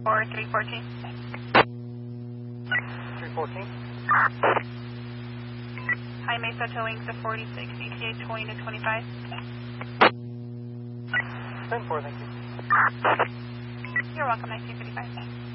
or 314. 314. High Mesa towing to 46, ETA 20 to 25. 10-4, thank you. You're welcome, 1955.